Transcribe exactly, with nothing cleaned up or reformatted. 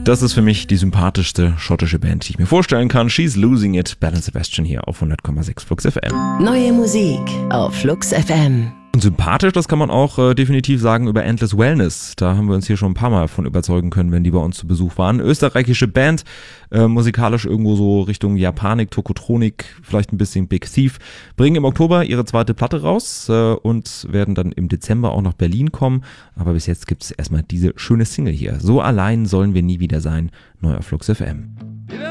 Das ist für mich die sympathischste schottische Band, die ich mir vorstellen kann. She's Losing It, Belle and Sebastian hier auf hundert Komma sechs Flux F M. Neue Musik auf Flux F M. Und sympathisch, das kann man auch äh, definitiv sagen über Endless Wellness. Da haben wir uns hier schon ein paar Mal von überzeugen können, wenn die bei uns zu Besuch waren. Österreichische Band, äh, musikalisch irgendwo so Richtung Japanik, Tokotronik, vielleicht ein bisschen Big Thief. Bringen im Oktober ihre zweite Platte raus äh, und werden dann im Dezember auch nach Berlin kommen. Aber bis jetzt gibt's erstmal diese schöne Single hier. So allein sollen wir nie wieder sein. Neu auf Flux F M.